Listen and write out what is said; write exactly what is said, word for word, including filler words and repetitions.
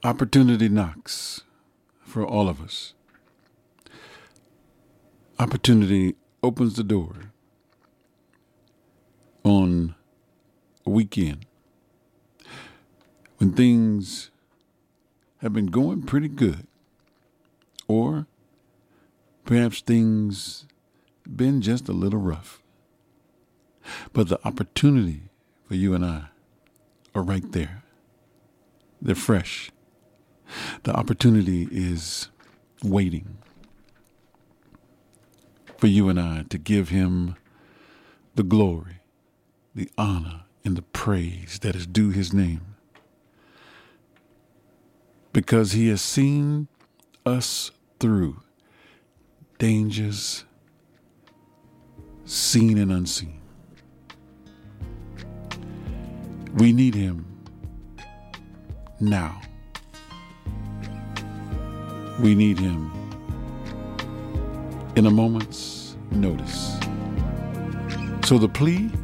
Opportunity knocks for all of us. Opportunity opens the door on a weekend when things have been going pretty good, or perhaps things been just a little rough. But the opportunity for you and I are right there. They're fresh. The opportunity is waiting for you and I to give him the glory, the honor, and the praise that is due his name. Because he has seen us through dangers seen and unseen. We need him now. We need him in a moment's notice. So the plea